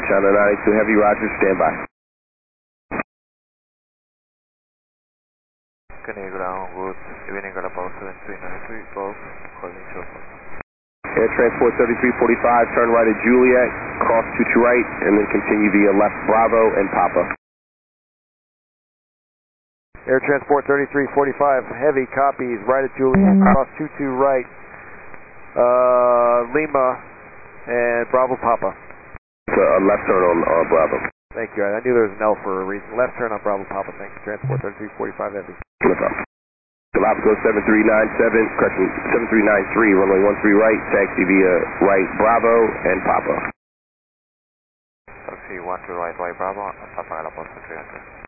China 92 Heavy, roger, standby. Canadian ground, good evening, Galapagos 7393, both holding short. Air Transport 3345, turn right at Juliet, cross 22 right, and then continue via left Bravo and Papa. Air Transport 3345, Heavy, copies, right at Juliet, cross 22 right, Lima, and Bravo Papa. So, left turn on Bravo. Thank you, I knew there was an L for a reason. Left turn on Bravo Papa, thank you. Transport 3345 Heavy. No problem. Galapagos 7397, correction, 7393, runway 13 right, taxi via right Bravo and Papa. Taxi 13 right, Bravo, Papa Galapagos 300.